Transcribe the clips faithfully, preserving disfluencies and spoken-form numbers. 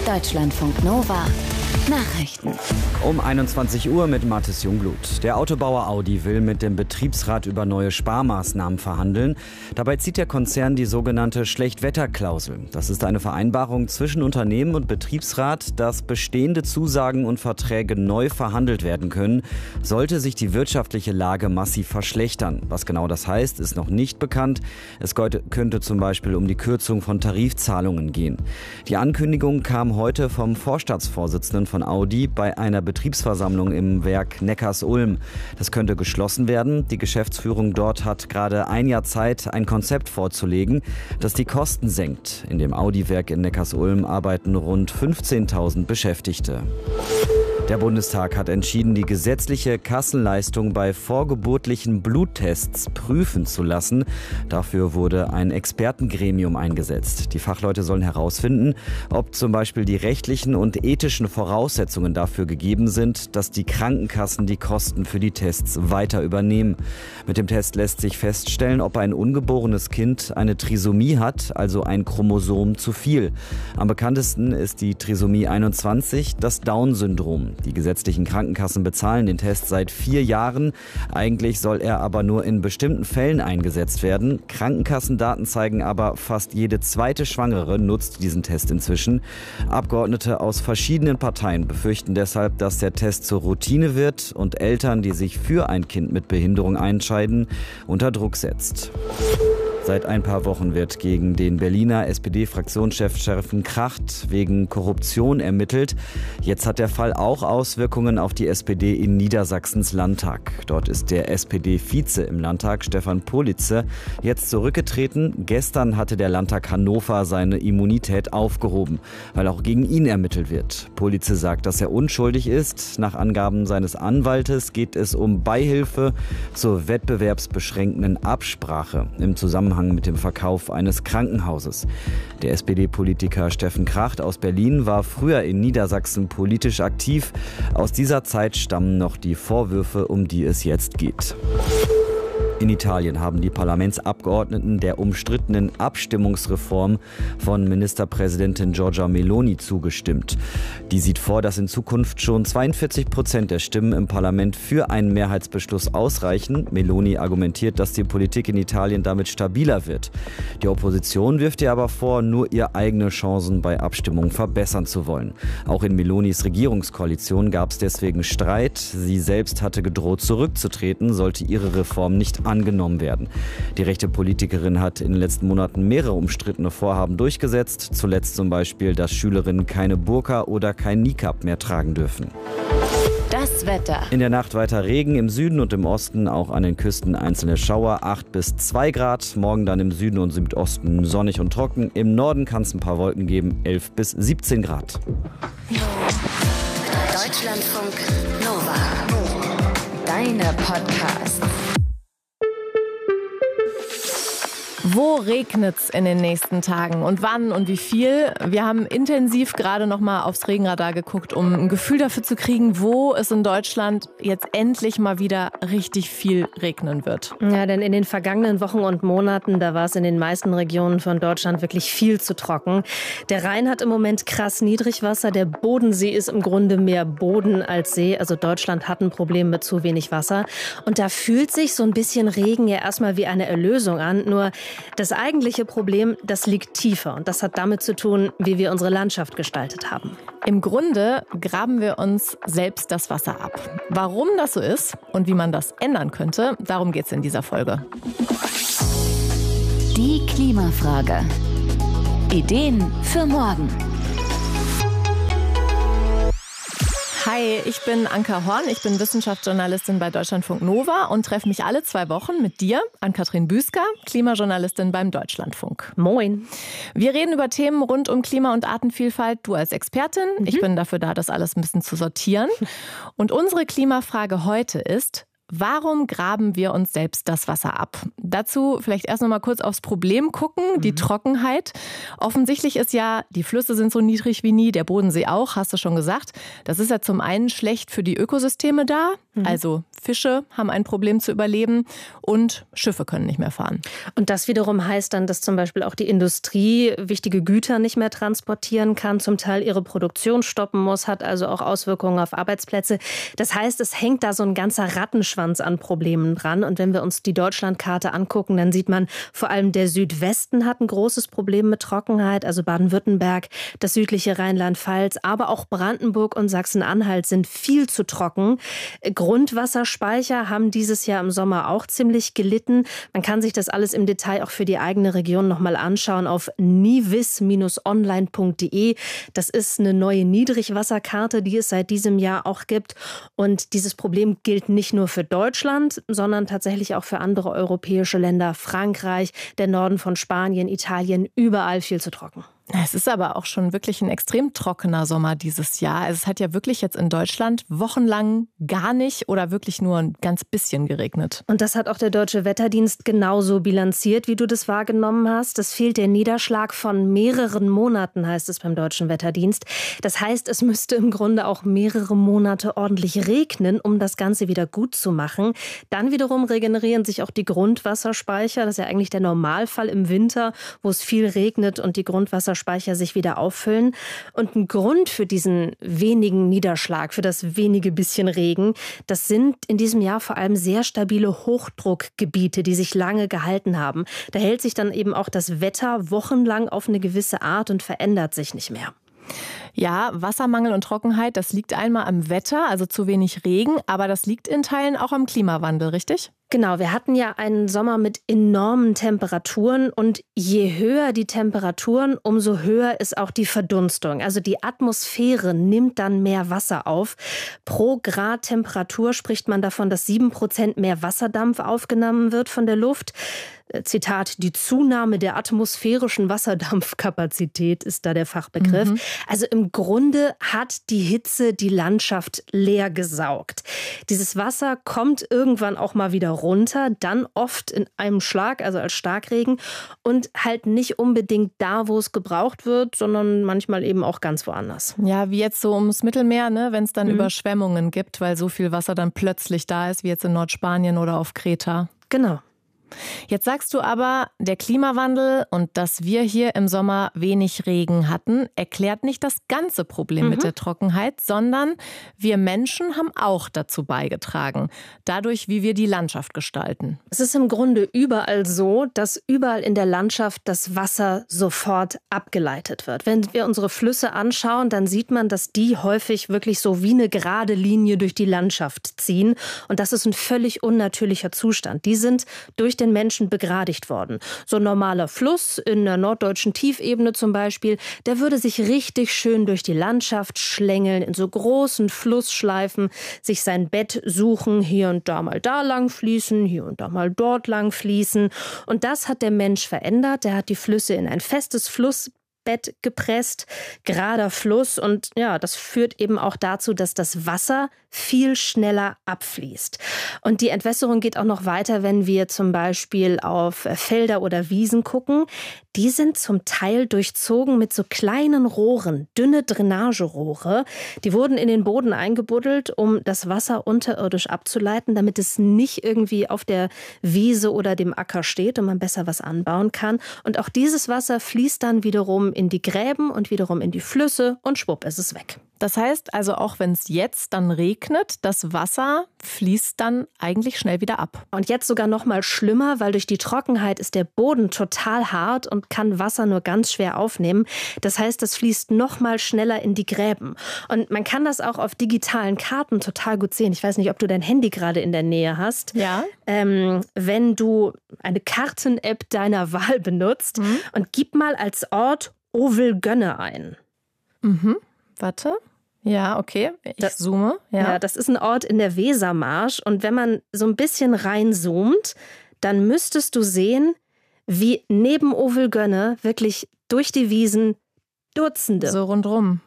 Deutschlandfunk Nova Nachrichten. Um einundzwanzig Uhr mit Mathis Jungblut. Der Autobauer Audi will mit dem Betriebsrat über neue Sparmaßnahmen verhandeln. Dabei zieht der Konzern die sogenannte Schlechtwetterklausel. Das ist eine Vereinbarung zwischen Unternehmen und Betriebsrat, dass bestehende Zusagen und Verträge neu verhandelt werden können, sollte sich die wirtschaftliche Lage massiv verschlechtern. Was genau das heißt, ist noch nicht bekannt. Es könnte zum Beispiel um die Kürzung von Tarifzahlungen gehen. Die Ankündigung kam heute vom Vorstandsvorsitzenden von Audi bei einer Betriebsversammlung im Werk Neckarsulm. Das könnte geschlossen werden. Die Geschäftsführung dort hat gerade ein Jahr Zeit, ein Konzept vorzulegen, das die Kosten senkt. In dem Audi-Werk in Neckarsulm arbeiten rund fünfzehntausend Beschäftigte. Der Bundestag hat entschieden, die gesetzliche Kassenleistung bei vorgeburtlichen Bluttests prüfen zu lassen. Dafür wurde ein Expertengremium eingesetzt. Die Fachleute sollen herausfinden, ob zum Beispiel die rechtlichen und ethischen Voraussetzungen dafür gegeben sind, dass die Krankenkassen die Kosten für die Tests weiter übernehmen. Mit dem Test lässt sich feststellen, ob ein ungeborenes Kind eine Trisomie hat, also ein Chromosom zu viel. Am bekanntesten ist die Trisomie einundzwanzig, das Down-Syndrom. Die gesetzlichen Krankenkassen bezahlen den Test seit vier Jahren. Eigentlich soll er aber nur in bestimmten Fällen eingesetzt werden. Krankenkassendaten zeigen aber, fast jede zweite Schwangere nutzt diesen Test inzwischen. Abgeordnete aus verschiedenen Parteien befürchten deshalb, dass der Test zur Routine wird und Eltern, die sich für ein Kind mit Behinderung entscheiden, unter Druck setzt. Seit ein paar Wochen wird gegen den Berliner S P D-Fraktionschef Steffen Kracht wegen Korruption ermittelt. Jetzt hat der Fall auch Auswirkungen auf die S P D in Niedersachsens Landtag. Dort ist der S P D-Vize im Landtag, Stefan Politzer, jetzt zurückgetreten. Gestern hatte der Landtag Hannover seine Immunität aufgehoben, weil auch gegen ihn ermittelt wird. Politzer sagt, dass er unschuldig ist. Nach Angaben seines Anwaltes geht es um Beihilfe zur wettbewerbsbeschränkenden Absprache im Zusammenhang mit dem Verkauf eines Krankenhauses. Der S P D-Politiker Steffen Kracht aus Berlin war früher in Niedersachsen politisch aktiv. Aus dieser Zeit stammen noch die Vorwürfe, um die es jetzt geht. In Italien haben die Parlamentsabgeordneten der umstrittenen Abstimmungsreform von Ministerpräsidentin Giorgia Meloni zugestimmt. Die sieht vor, dass in Zukunft schon zweiundvierzig Prozent der Stimmen im Parlament für einen Mehrheitsbeschluss ausreichen. Meloni argumentiert, dass die Politik in Italien damit stabiler wird. Die Opposition wirft ihr aber vor, nur ihre eigenen Chancen bei Abstimmungen verbessern zu wollen. Auch in Melonis Regierungskoalition gab es deswegen Streit. Sie selbst hatte gedroht, zurückzutreten, sollte ihre Reform nicht angenommen werden. Die rechte Politikerin hat in den letzten Monaten mehrere umstrittene Vorhaben durchgesetzt. Zuletzt zum Beispiel, dass Schülerinnen keine Burka oder kein Nikab mehr tragen dürfen. Das Wetter. In der Nacht weiter Regen, im Süden und im Osten, auch an den Küsten einzelne Schauer, acht bis zwei Grad. Morgen dann im Süden und Südosten sonnig und trocken. Im Norden kann es ein paar Wolken geben, elf bis siebzehn Grad. Deutschlandfunk Nova. Deine Podcasts. Wo regnet's in den nächsten Tagen und wann und wie viel? Wir haben intensiv gerade noch mal aufs Regenradar geguckt, um ein Gefühl dafür zu kriegen, wo es in Deutschland jetzt endlich mal wieder richtig viel regnen wird. Ja, denn in den vergangenen Wochen und Monaten, da war es in den meisten Regionen von Deutschland wirklich viel zu trocken. Der Rhein hat im Moment krass Niedrigwasser, der Bodensee ist im Grunde mehr Boden als See. Also Deutschland hat ein Problem mit zu wenig Wasser. Und da fühlt sich so ein bisschen Regen ja erstmal wie eine Erlösung an, nur das eigentliche Problem, das liegt tiefer und das hat damit zu tun, wie wir unsere Landschaft gestaltet haben. Im Grunde graben wir uns selbst das Wasser ab. Warum das so ist und wie man das ändern könnte, darum geht es in dieser Folge. Die Klimafrage. Ideen für morgen. Hi, ich bin Anka Horn, ich bin Wissenschaftsjournalistin bei Deutschlandfunk Nova und treffe mich alle zwei Wochen mit dir, Ann-Kathrin Büsker, Klimajournalistin beim Deutschlandfunk. Moin. Wir reden über Themen rund um Klima- und Artenvielfalt, du als Expertin. Mhm. Ich bin dafür da, das alles ein bisschen zu sortieren. Und unsere Klimafrage heute ist, Warum graben wir uns selbst das Wasser ab? Dazu vielleicht erst noch mal kurz aufs Problem gucken, die mhm. Trockenheit. Offensichtlich ist ja, die Flüsse sind so niedrig wie nie, der Bodensee auch, hast du schon gesagt. Das ist ja zum einen schlecht für die Ökosysteme da, mhm. also Fische haben ein Problem zu überleben und Schiffe können nicht mehr fahren. Und das wiederum heißt dann, dass zum Beispiel auch die Industrie wichtige Güter nicht mehr transportieren kann, zum Teil ihre Produktion stoppen muss, hat also auch Auswirkungen auf Arbeitsplätze. Das heißt, es hängt da so ein ganzer Rattenschwanz an Problemen dran. Und wenn wir uns die Deutschlandkarte angucken, dann sieht man, vor allem der Südwesten hat ein großes Problem mit Trockenheit, also Baden-Württemberg, das südliche Rheinland-Pfalz, aber auch Brandenburg und Sachsen-Anhalt sind viel zu trocken. Grundwasserspeicher haben dieses Jahr im Sommer auch ziemlich gelitten. Man kann sich das alles im Detail auch für die eigene Region nochmal anschauen auf nivis Bindestrich online Punkt de. Das ist eine neue Niedrigwasserkarte, die es seit diesem Jahr auch gibt. Und dieses Problem gilt nicht nur für Deutschland, sondern tatsächlich auch für andere europäische Länder, Frankreich, der Norden von Spanien, Italien, überall viel zu trocken. Es ist aber auch schon wirklich ein extrem trockener Sommer dieses Jahr. Also es hat ja wirklich jetzt in Deutschland wochenlang gar nicht oder wirklich nur ein ganz bisschen geregnet. Und das hat auch der Deutsche Wetterdienst genauso bilanziert, wie du das wahrgenommen hast. Es fehlt der Niederschlag von mehreren Monaten, heißt es beim Deutschen Wetterdienst. Das heißt, es müsste im Grunde auch mehrere Monate ordentlich regnen, um das Ganze wieder gut zu machen. Dann wiederum regenerieren sich auch die Grundwasserspeicher. Das ist ja eigentlich der Normalfall im Winter, wo es viel regnet und die Grundwasserspeicher Speicher sich wieder auffüllen. Und ein Grund für diesen wenigen Niederschlag, für das wenige bisschen Regen, das sind in diesem Jahr vor allem sehr stabile Hochdruckgebiete, die sich lange gehalten haben. Da hält sich dann eben auch das Wetter wochenlang auf eine gewisse Art und verändert sich nicht mehr. Ja, Wassermangel und Trockenheit, das liegt einmal am Wetter, also zu wenig Regen, aber das liegt in Teilen auch am Klimawandel, richtig? Genau, wir hatten ja einen Sommer mit enormen Temperaturen und je höher die Temperaturen, umso höher ist auch die Verdunstung. Also die Atmosphäre nimmt dann mehr Wasser auf. Pro Grad Temperatur spricht man davon, dass sieben Prozent mehr Wasserdampf aufgenommen wird von der Luft. Zitat, die Zunahme der atmosphärischen Wasserdampfkapazität ist da der Fachbegriff. Mhm. Also im Grunde hat die Hitze die Landschaft leer gesaugt. Dieses Wasser kommt irgendwann auch mal wieder runter, dann oft in einem Schlag, also als Starkregen und halt nicht unbedingt da, wo es gebraucht wird, sondern manchmal eben auch ganz woanders. Ja, wie jetzt so ums Mittelmeer, ne, wenn es dann mhm. Überschwemmungen gibt, weil so viel Wasser dann plötzlich da ist, wie jetzt in Nordspanien oder auf Kreta. Genau. Jetzt sagst du aber, der Klimawandel und dass wir hier im Sommer wenig Regen hatten, erklärt nicht das ganze Problem mhm. mit der Trockenheit, sondern wir Menschen haben auch dazu beigetragen, dadurch, wie wir die Landschaft gestalten. Es ist im Grunde überall so, dass überall in der Landschaft das Wasser sofort abgeleitet wird. Wenn wir unsere Flüsse anschauen, dann sieht man, dass die häufig wirklich so wie eine gerade Linie durch die Landschaft ziehen. Und das ist ein völlig unnatürlicher Zustand. Die sind durch den Menschen begradigt worden. So ein normaler Fluss in der norddeutschen Tiefebene zum Beispiel, der würde sich richtig schön durch die Landschaft schlängeln, in so großen Flussschleifen, sich sein Bett suchen, hier und da mal da lang fließen, hier und da mal dort lang fließen. Und das hat der Mensch verändert. Der hat die Flüsse in ein festes Fluss Bett gepresst, gerader Fluss und ja, das führt eben auch dazu, dass das Wasser viel schneller abfließt. Und die Entwässerung geht auch noch weiter, wenn wir zum Beispiel auf Felder oder Wiesen gucken. Die sind zum Teil durchzogen mit so kleinen Rohren, dünne Drainagerohre. Die wurden in den Boden eingebuddelt, um das Wasser unterirdisch abzuleiten, damit es nicht irgendwie auf der Wiese oder dem Acker steht und man besser was anbauen kann. Und auch dieses Wasser fließt dann wiederum in die Gräben und wiederum in die Flüsse und schwupp ist es weg. Das heißt also, auch wenn es jetzt dann regnet, das Wasser fließt dann eigentlich schnell wieder ab. Und jetzt sogar noch mal schlimmer, weil durch die Trockenheit ist der Boden total hart und kann Wasser nur ganz schwer aufnehmen. Das heißt, das fließt noch mal schneller in die Gräben. Und man kann das auch auf digitalen Karten total gut sehen. Ich weiß nicht, ob du dein Handy gerade in der Nähe hast. Ja. Ähm, wenn du eine Karten-App deiner Wahl benutzt mhm. und gib mal als Ort Ovelgönne ein. Mhm. Warte. Ja, okay. Ich das, zoome. Ja. ja, das ist ein Ort in der Wesermarsch. Und wenn man so ein bisschen reinzoomt, dann müsstest du sehen, wie neben Ovelgönne wirklich durch die Wiesen Dutzende. So rundrum.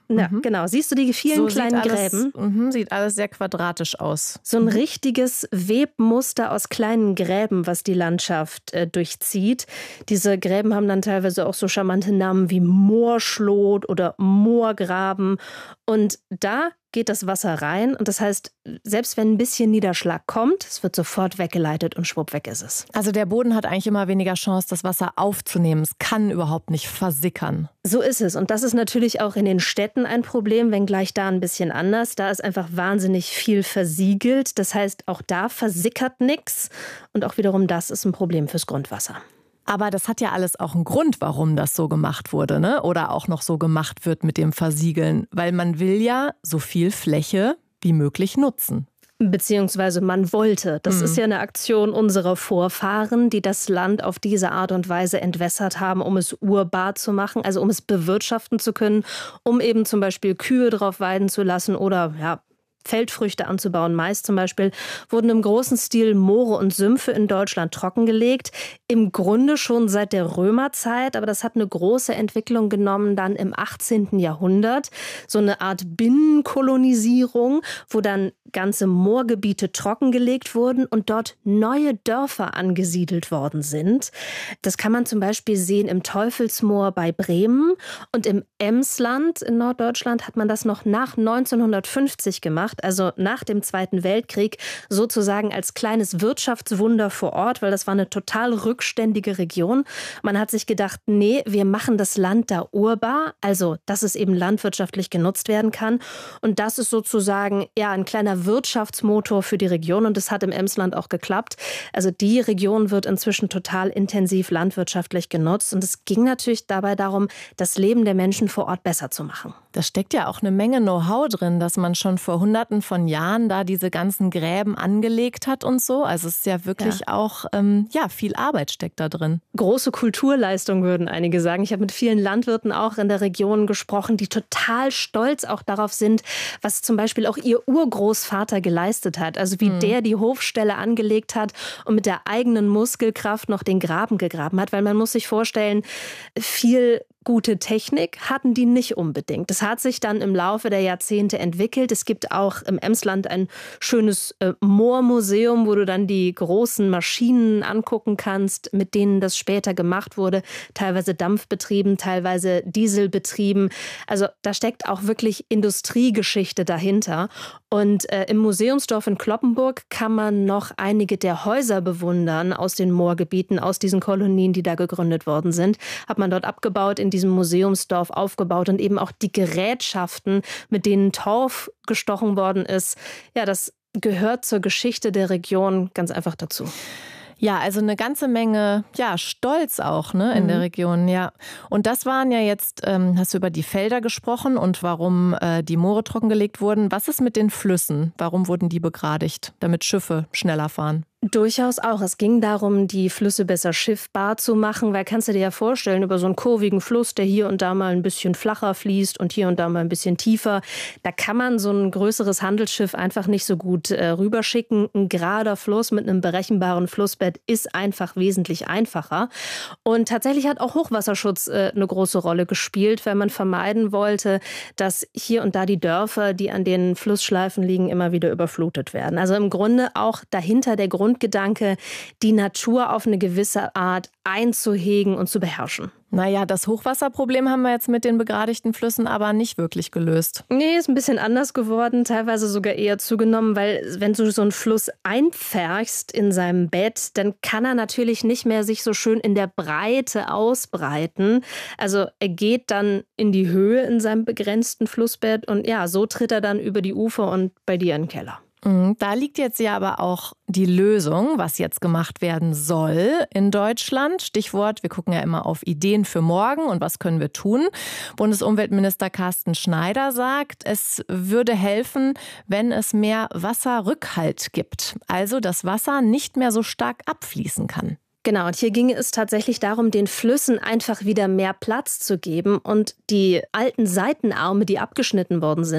Ja, Mhm. genau. Siehst du die vielen So kleinen sieht alles, Gräben? Mhm, sieht alles sehr quadratisch aus. So ein richtiges Webmuster aus kleinen Gräben, was die Landschaft äh, durchzieht. Diese Gräben haben dann teilweise auch so charmante Namen wie Moorschlot oder Moorgraben. Und da geht das Wasser rein. Und das heißt, selbst wenn ein bisschen Niederschlag kommt, es wird sofort weggeleitet und schwupp, weg ist es. Also der Boden hat eigentlich immer weniger Chance, das Wasser aufzunehmen. Es kann überhaupt nicht versickern. So ist es. Und das ist natürlich auch in den Städten ein Problem, wenngleich da ein bisschen anders. Da ist einfach wahnsinnig viel versiegelt. Das heißt, auch da versickert nichts. Und auch wiederum das ist ein Problem fürs Grundwasser. Aber das hat ja alles auch einen Grund, warum das so gemacht wurde, ne? Oder auch noch so gemacht wird mit dem Versiegeln. Weil man will ja so viel Fläche wie möglich nutzen. Beziehungsweise man wollte. Das Mhm. ist ja eine Aktion unserer Vorfahren, die das Land auf diese Art und Weise entwässert haben, um es urbar zu machen, also um es bewirtschaften zu können, um eben zum Beispiel Kühe drauf weiden zu lassen oder ja, Feldfrüchte anzubauen. Mais zum Beispiel, wurden im großen Stil Moore und Sümpfe in Deutschland trockengelegt. Im Grunde schon seit der Römerzeit, aber das hat eine große Entwicklung genommen dann im achtzehnten Jahrhundert. So eine Art Binnenkolonisierung, wo dann ganze Moorgebiete trockengelegt wurden und dort neue Dörfer angesiedelt worden sind. Das kann man zum Beispiel sehen im Teufelsmoor bei Bremen und im Emsland in Norddeutschland hat man das noch nach neunzehnhundertfünfzig gemacht, also nach dem Zweiten Weltkrieg, sozusagen als kleines Wirtschaftswunder vor Ort, weil das war eine total rückständige Region. Man hat sich gedacht, nee, wir machen das Land da urbar, also dass es eben landwirtschaftlich genutzt werden kann. Und das ist sozusagen ja ein kleiner Wirtschaftsmotor für die Region und das hat im Emsland auch geklappt. Also die Region wird inzwischen total intensiv landwirtschaftlich genutzt und es ging natürlich dabei darum, das Leben der Menschen vor Ort besser zu machen. Da steckt ja auch eine Menge Know-how drin, dass man schon vor hunderten von Jahren da diese ganzen Gräben angelegt hat und so. Also es ist ja wirklich ja. auch, ähm, ja, viel Arbeit steckt da drin. Große Kulturleistung, würden einige sagen. Ich habe mit vielen Landwirten auch in der Region gesprochen, die total stolz auch darauf sind, was zum Beispiel auch ihr Urgroßvater geleistet hat. Also wie mhm. der die Hofställe angelegt hat und mit der eigenen Muskelkraft noch den Graben gegraben hat. Weil man muss sich vorstellen, viel gute Technik hatten die nicht unbedingt. Das hat sich dann im Laufe der Jahrzehnte entwickelt. Es gibt auch im Emsland ein schönes äh, Moormuseum, wo du dann die großen Maschinen angucken kannst, mit denen das später gemacht wurde. Teilweise dampfbetrieben, teilweise dieselbetrieben. Also da steckt auch wirklich Industriegeschichte dahinter. Und äh, im Museumsdorf in Cloppenburg kann man noch einige der Häuser bewundern aus den Moorgebieten, aus diesen Kolonien, die da gegründet worden sind. Hat man dort abgebaut, in diesem Museumsdorf aufgebaut und eben auch die Gerätschaften, mit denen Torf gestochen worden ist. Ja, das gehört zur Geschichte der Region ganz einfach dazu. Ja, also eine ganze Menge, ja, Stolz auch, ne, in mhm. der Region, ja. Und das waren ja jetzt, ähm, hast du über die Felder gesprochen und warum äh, die Moore trockengelegt wurden. Was ist mit den Flüssen? Warum wurden die begradigt, damit Schiffe schneller fahren? Durchaus auch. Es ging darum, die Flüsse besser schiffbar zu machen, weil kannst du dir ja vorstellen, über so einen kurvigen Fluss, der hier und da mal ein bisschen flacher fließt und hier und da mal ein bisschen tiefer, da kann man so ein größeres Handelsschiff einfach nicht so gut äh, rüberschicken. Ein gerader Fluss mit einem berechenbaren Flussbett ist einfach wesentlich einfacher. Und tatsächlich hat auch Hochwasserschutz äh, eine große Rolle gespielt, weil man vermeiden wollte, dass hier und da die Dörfer, die an den Flussschleifen liegen, immer wieder überflutet werden. Also im Grunde auch dahinter der Grund Grundgedanke, die Natur auf eine gewisse Art einzuhegen und zu beherrschen. Naja, das Hochwasserproblem haben wir jetzt mit den begradigten Flüssen aber nicht wirklich gelöst. Nee, ist ein bisschen anders geworden, teilweise sogar eher zugenommen, weil wenn du so einen Fluss einpferchst in seinem Bett, dann kann er natürlich nicht mehr sich so schön in der Breite ausbreiten. Also er geht dann in die Höhe in seinem begrenzten Flussbett und ja, so tritt er dann über die Ufer und bei dir in den Keller. Da liegt jetzt ja aber auch die Lösung, was jetzt gemacht werden soll in Deutschland. Stichwort, wir gucken ja immer auf Ideen für morgen und was können wir tun. Bundesumweltminister Carsten Schneider sagt, es würde helfen, wenn es mehr Wasserrückhalt gibt. Also, dass Wasser nicht mehr so stark abfließen kann. Genau, und hier ginge es tatsächlich darum, den Flüssen einfach wieder mehr Platz zu geben und die alten Seitenarme, die abgeschnitten worden sind,